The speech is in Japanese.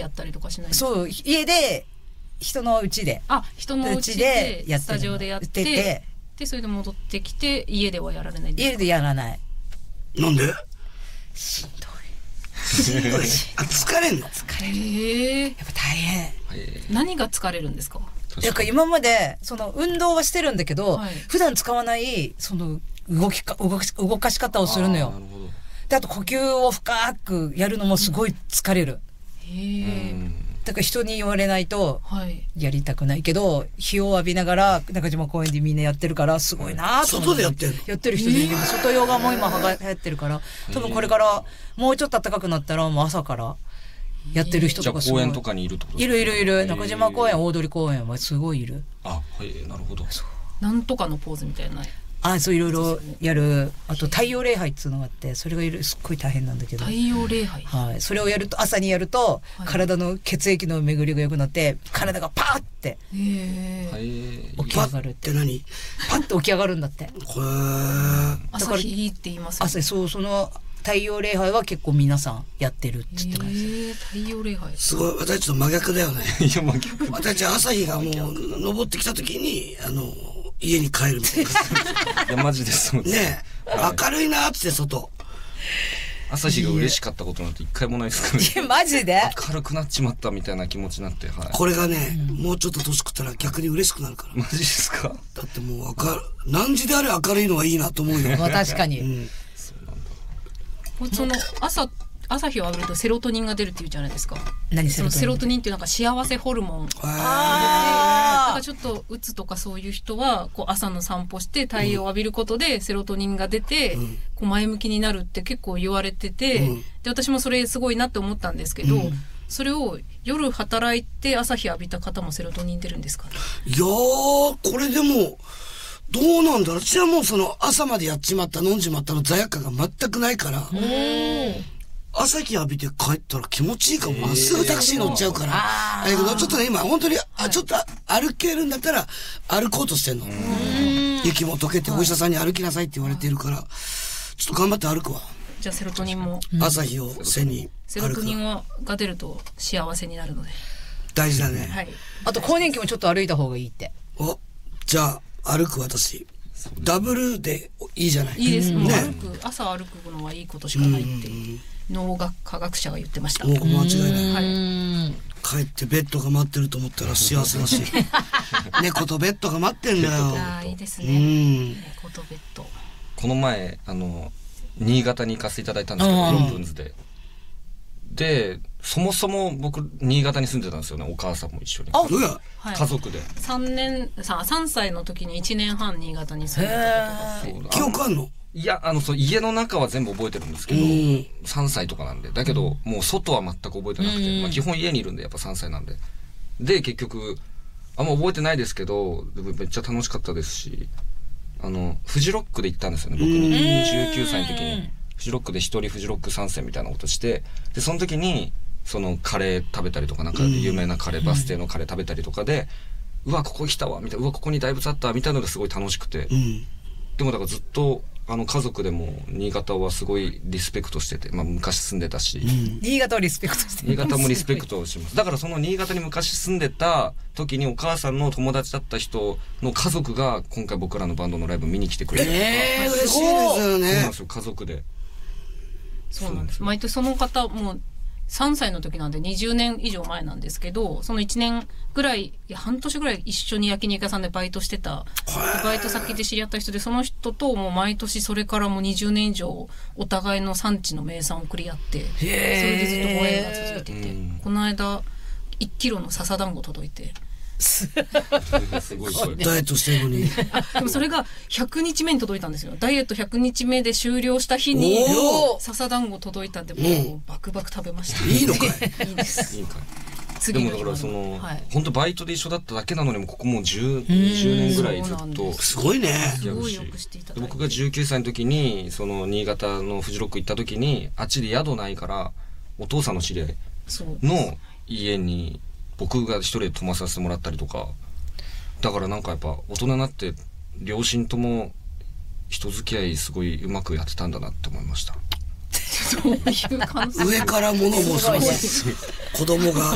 やったりとかしない？ そう家で人の家で人の家でスタジオでやっててでそれで戻ってきて家ではやられないんですか？ 家でやらない。 なんで？ しんどい。 疲れんの？ 疲れる。やっぱ大変。 何が疲れるんですか？ なんか今までその運動はしてるんだけど、普段使わないその動かし方をするのよ。であと呼吸を深くやるのもすごい疲れる。だから人に言われないとやりたくないけど、日を浴びながら中島公園でみんなやってるからすごいなと思って。 外でやってるの？ やってる人でいる。外ヨガも今流行ってるから、多分これからもうちょっと暖かくなったらもう朝からやってる人とかすごい。 じゃあ公園とかにいるってことですか？ いる。中島公園、大通公園はすごいいる。 なるほど。 なんとかのポーズみたいな。 そういろいろやる。あと太陽礼拝っていうのがあって、それがすっごい大変なんだけど。 太陽礼拝。 はい。それをやると朝にやると、体の血液の巡りが良くなって体がパーって起き上がるって何？ パッて起き上がるんだって。 朝日って言いますよね。 その太陽礼拝は結構皆さんやってるって言ってます。 太陽礼拝。 すごい。私ちょっと真逆だよね。 いや真逆。 私朝日がもう昇ってきた時に家に帰るみたいな。 いやマジですもんね。明るいなーって外。 朝日が嬉しかったことなんて一回もないですからね。 マジで？ 明るくなっちまったみたいな気持ちになって、 これがね、もうちょっと年食ったら逆に嬉しくなるから。 マジですか？ だってもう何時であれ明るいのはいいなと思うよ。 確かに。 その朝日を浴びるとセロトニンが出るっていうじゃないですか。 何セロトニンっていうなんか幸せホルモン。なんかちょっとうつとかそういう人はこう朝の散歩して太陽を浴びることでセロトニンが出て、こう前向きになるって結構言われてて、で私もそれすごいなって思ったんですけど、それを夜働いて朝日浴びた方もセロトニン出るんですか？ いやーこれでもどうなんだろう。私はもうその朝までやっちまった飲んじまったの罪悪感が全くないから、朝日浴びて帰ったら気持ちいいかも。まっすぐタクシー乗っちゃうから。だけどちょっとね今本当にちょっと歩けるんだったら歩こうとしてんの。雪も溶けてお医者さんに歩きなさいって言われてるから、ちょっと頑張って歩くわ。 じゃあセロトニンも朝日を背にセロトニンが出ると幸せになるので大事だね。 あと更年期もちょっと歩いた方がいいって。 じゃあ歩く私ダブルでいいじゃない。 いいです。朝歩くのはいいことしかないって脳科学者が言ってました。 もう間違いない。帰ってベッドが待ってると思ったら幸せだし猫とベッドが待ってんだよ。 いいですね。猫とベッド。 この前新潟に行かせていただいたんですけど、4分で。そもそも僕新潟に住んでたんですよね。お母さんも一緒に家族で 3歳の時に1年半新潟に住んでたとか。 記憶あんの？ いや家の中は全部覚えてるんですけど、3歳とかなんで。だけどもう外は全く覚えてなくて、基本家にいるんでやっぱ3歳なんで。で結局あんま覚えてないですけどめっちゃ楽しかったですし、フジロックで行ったんですよね。僕29歳の時にフジロックで一人フジロック参戦みたいなことして、でその時にそのカレー食べたりとか、なんか有名なカレー、バス停のカレー食べたりとかで、うわここ来たわみたいな、うわここに大仏あったみたいなのがすごい楽しくて、でもだからずっと家族でも新潟はすごいリスペクトしてて、昔住んでたし、 新潟をリスペクトして新潟もリスペクトします。だからその新潟に昔住んでた時にお母さんの友達だった人の家族が今回僕らのバンドのライブ見に来てくれて、 嬉しいですよね。 そうなんですよ、家族で。 そうなんです。毎年その方もう3歳の時なんで20年以上前なんですけど、その1年ぐらい半年ぐらい一緒に焼肉屋さんでバイトしてた、バイト先で知り合った人で、その人ともう毎年それからもう20年以上お互いの産地の名産を送り合って、それでずっとご縁が続いてて、この間1キロの笹団子届いてすごいダイエットしてるのにでもそれが100日目に届いたんですよ。ダイエット100日目で終了した日に笹団子届いたんで、もうバクバク食べました。 いいのかい？ いいです。 いいかい。でもだから本当バイトで一緒だっただけなのに、ここもう20年ぐらいずっとすごいね。 すごいよくしていただいて、 僕が19歳の時にその新潟のフジロック行った時に、あっちで宿ないからお父さんの知り合いの家に僕が一人で泊まさせてもらったりとか、だからなんかやっぱ大人になって両親とも人付き合いすごいうまくやってたんだなって思いました。 そういう感じ。 上から物申す子供が